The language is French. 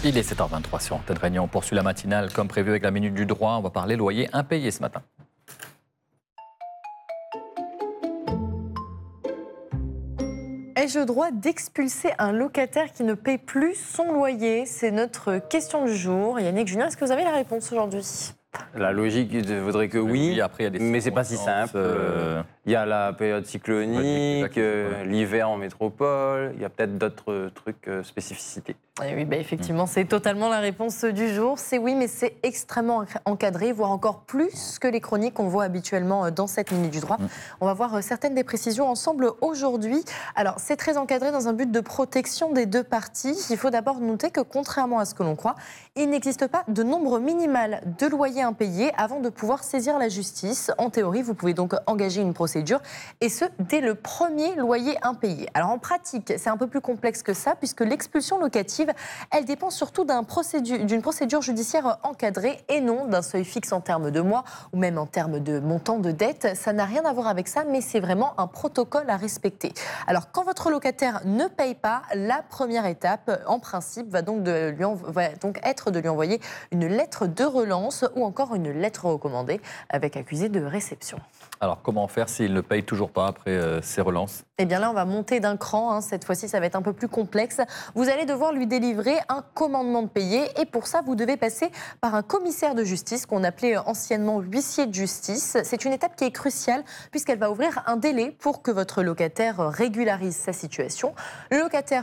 Il est 7h23 sur Antenne Réunion. On poursuit la matinale comme prévu avec la Minute du Droit. On va parler loyer impayé ce matin. Ai-je le droit d'expulser un locataire qui ne paye plus son loyer? C'est notre question du jour. Yannick Julien, est-ce que vous avez la réponse aujourd'hui? La logique voudrait que oui, après, il y a des mais c'est pas si simple. Il y a la période cyclonique, l'hiver en métropole, il y a peut-être d'autres trucs, spécificités. Et oui, effectivement, c'est totalement la réponse du jour. C'est oui, mais c'est extrêmement encadré, voire encore plus que les chroniques qu'on voit habituellement dans cette Minute du Droit. On va voir certaines des précisions ensemble aujourd'hui. Alors, c'est très encadré dans un but de protection des deux parties. Il faut d'abord noter que, contrairement à ce que l'on croit, il n'existe pas de nombre minimal de loyers impayés avant de pouvoir saisir la justice. En théorie, vous pouvez donc engager une procédure, et ce, dès le premier loyer impayé. Alors, en pratique, c'est un peu plus complexe que ça, puisque l'expulsion locative, elle dépend surtout d'une procédure judiciaire encadrée et non d'un seuil fixe en termes de mois ou même en termes de montant de dette. Ça n'a rien à voir avec ça, mais c'est vraiment un protocole à respecter. Alors, quand votre locataire ne paye pas, la première étape, en principe, va donc être de lui envoyer une lettre de relance ou encore une lettre recommandée avec accusé de réception. Alors, comment faire s'il ne paye toujours pas après ces relances? Eh bien là, on va monter d'un cran. Cette fois-ci, ça va être un peu plus complexe. Vous allez devoir lui délivrer un commandement de payer. Et pour ça, vous devez passer par un commissaire de justice qu'on appelait anciennement huissier de justice. C'est une étape qui est cruciale puisqu'elle va ouvrir un délai pour que votre locataire régularise sa situation. Le locataire